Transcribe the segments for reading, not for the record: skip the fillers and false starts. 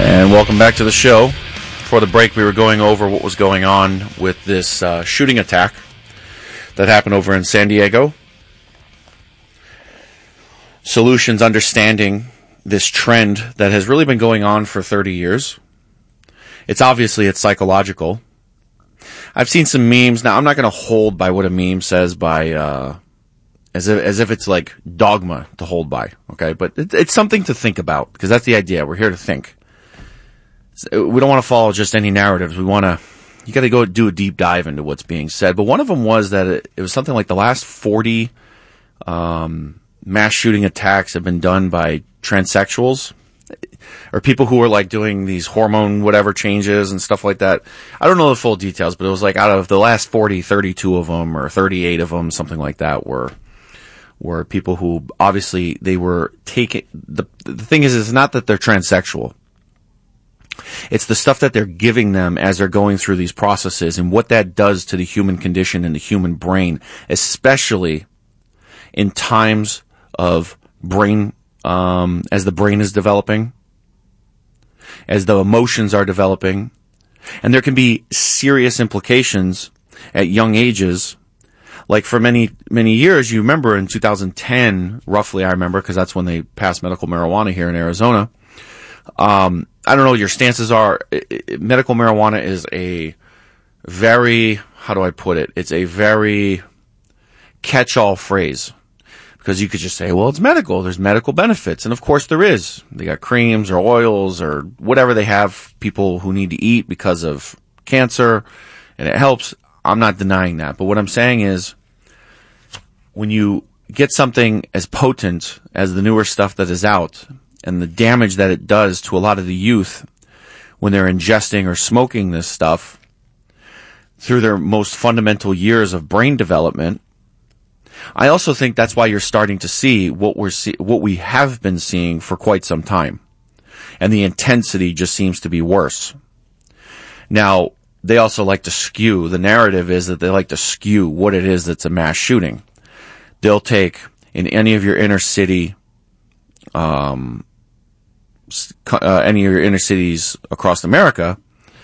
And welcome back to the show. Before the break, we were going over what was going on with this shooting attack that happened over in San Diego. Solutions understanding this trend that has really been going on for 30 years. It's psychological. I've seen some memes. Now, I'm not going to hold by what a meme says by as if it's like dogma to hold by, okay? But it's something to think about, because that's the idea. We're here to think. We don't want to follow just any narratives. You got to go do a deep dive into what's being said. But one of them was that it was something like the last 40 mass shooting attacks have been done by transsexuals, or people who are like doing these hormone whatever changes and stuff like that. I don't know the full details, but it was like out of the last 40, 32 of them or 38 of them, something like that, were people who obviously they were taking. The thing is, it's not that they're transsexual. It's the stuff that they're giving them as they're going through these processes and what that does to the human condition and the human brain, especially in times of brain, as the brain is developing, as the emotions are developing. And there can be serious implications at young ages. Like for many, many years, you remember in 2010, roughly I remember, because that's when they passed medical marijuana here in Arizona. I don't know what your stances are. Medical marijuana is a very, how do I put it? It's a very catch-all phrase, because you could just say, well, it's medical. There's medical benefits. And of course there is. They got creams or oils or whatever they have, people who need to eat because of cancer, and it helps. I'm not denying that. But what I'm saying is, when you get something as potent as the newer stuff that is out, and the damage that it does to a lot of the youth when they're ingesting or smoking this stuff through their most fundamental years of brain development, I also think that's why you're starting to see what we have been seeing for quite some time. And the intensity just seems to be worse. Now, they also like to skew. The narrative is that they like to skew what it is that's a mass shooting. They'll take in any of your inner city, any of your inner cities across America,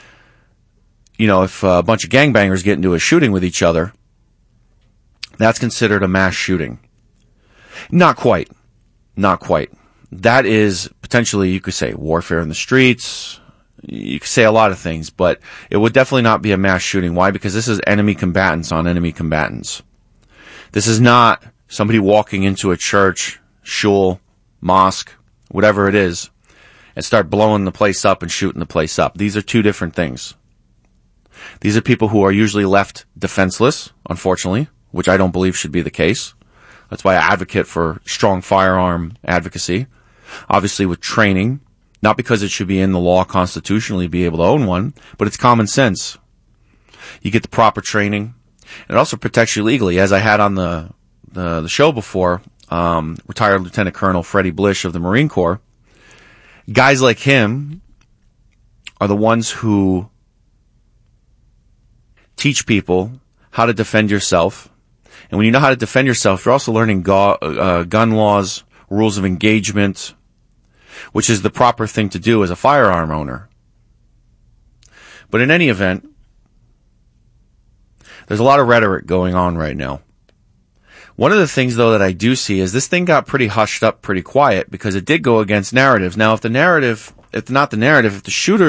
if a bunch of gangbangers get into a shooting with each other, that's considered a mass shooting. Not quite. Not quite. That is potentially, you could say, warfare in the streets. You could say a lot of things, but it would definitely not be a mass shooting. Why? Because this is enemy combatants on enemy combatants. This is not somebody walking into a church, shul, mosque, whatever it is, and start blowing the place up and shooting the place up. These are two different things. These are people who are usually left defenseless, unfortunately, which I don't believe should be the case. That's why I advocate for strong firearm advocacy, obviously with training, not because it should be in the law constitutionally be able to own one, but it's common sense. You get the proper training, and it also protects you legally. As I had on the show before, retired Lieutenant Colonel Freddie Blish of the Marine Corps, guys like him are the ones who teach people how to defend yourself. And when you know how to defend yourself, you're also learning gun laws, rules of engagement, which is the proper thing to do as a firearm owner. But in any event, there's a lot of rhetoric going on right now. One of the things, though, that I do see is this thing got pretty hushed up, pretty quiet, because it did go against narratives. Now, if the shooter